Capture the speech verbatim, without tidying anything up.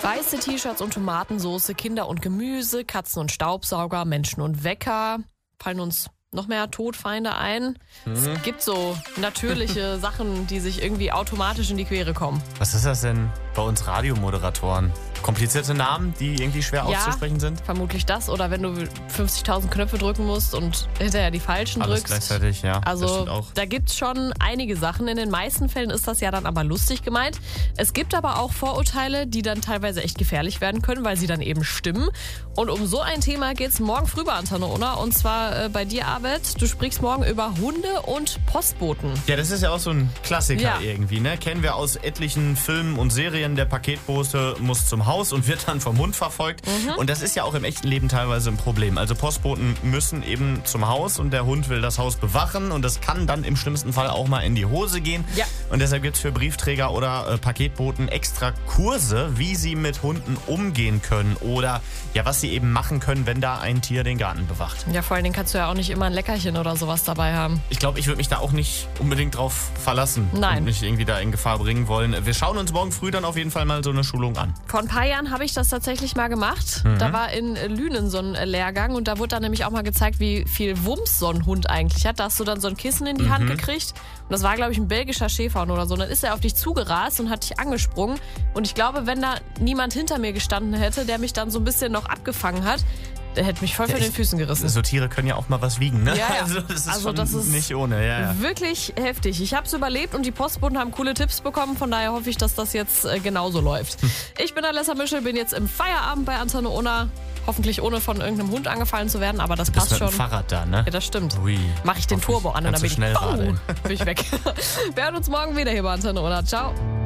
Weiße T-Shirts und Tomatensoße, Kinder und Gemüse, Katzen und Staubsauger, Menschen und Wecker. Fallen uns noch mehr Todfeinde ein? Mhm. Es gibt so natürliche Sachen, die sich irgendwie automatisch in die Quere kommen. Was ist das denn bei uns Radiomoderatoren? Komplizierte Namen, die irgendwie schwer ja, auszusprechen sind? Vermutlich das. Oder wenn du fünfzigtausend Knöpfe drücken musst und hinterher die falschen Alles drückst. gleichzeitig, ja. Also auch. Da gibt es schon einige Sachen. In den meisten Fällen ist das ja dann aber lustig gemeint. Es gibt aber auch Vorurteile, die dann teilweise echt gefährlich werden können, weil sie dann eben stimmen. Und um so ein Thema geht es morgen früh bei Antenne Unna. Und zwar äh, bei dir, Arvid. Du sprichst morgen über Hunde und Postboten. Ja, das ist ja auch so ein Klassiker ja. irgendwie, ne? Kennen wir aus etlichen Filmen und Serien. Der Paketbote muss zum Haus und wird dann vom Hund verfolgt. Mhm. Und das ist ja auch im echten Leben teilweise ein Problem. Also Postboten müssen eben zum Haus und der Hund will das Haus bewachen. Und das kann dann im schlimmsten Fall auch mal in die Hose gehen. Ja. Und deshalb gibt es für Briefträger oder äh, Paketboten extra Kurse, wie sie mit Hunden umgehen können. Oder ja, was sie eben machen können, wenn da ein Tier den Garten bewacht. Ja, vor allen Dingen kannst du ja auch nicht immer ein Leckerchen oder sowas dabei haben. Ich glaube, ich würde mich da auch nicht unbedingt drauf verlassen. Nein. Und mich irgendwie da in Gefahr bringen wollen. Wir schauen uns morgen früh dann auf jeden Fall mal so eine Schulung an. Vor ein paar Jahren habe ich das tatsächlich mal gemacht. Mhm. Da war in Lünen so ein Lehrgang und da wurde dann nämlich auch mal gezeigt, wie viel Wumms so ein Hund eigentlich hat. Da hast du dann so ein Kissen in die mhm. Hand gekriegt und das war, glaube ich, ein belgischer Schäferhund oder so. Und dann ist er auf dich zugerast und hat dich angesprungen. Und ich glaube, wenn da niemand hinter mir gestanden hätte, der mich dann so ein bisschen noch abgefangen hat, der hätte mich voll ja, von den Füßen gerissen. So Tiere können ja auch mal was wiegen, ne? Ja, ja. Also das ist, also schon das ist nicht ohne. Ja, ja. Wirklich heftig. Ich habe es überlebt und die Postboten haben coole Tipps bekommen. Von daher hoffe ich, dass das jetzt äh, genauso läuft. Hm. Ich bin Alessa Mischel, bin jetzt im Feierabend bei Antenne Unna. Hoffentlich ohne von irgendeinem Hund angefallen zu werden, aber das passt mit schon. Dem Fahrrad da, ne? Ja, das stimmt. Ui. Mach ich den Turbo an und dann bin ich, schnell oh, bin ich weg. Wir hören uns morgen wieder hier bei Antenne Unna. Ciao.